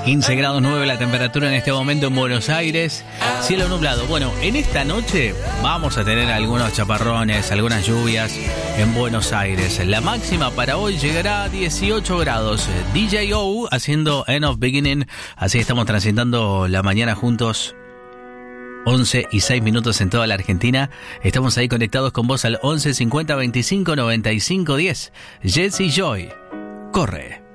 15 grados 9 la temperatura en este momento en Buenos Aires. Cielo nublado. Bueno, en esta noche vamos a tener algunos chaparrones, algunas lluvias en Buenos Aires. La máxima para hoy llegará a 18 grados. DJ O haciendo End of Beginning. Así estamos transitando la mañana juntos. 11 y 6 minutos en toda la Argentina. Estamos ahí conectados con vos al 11 50 25 95 10. Jesse Joy. Corre.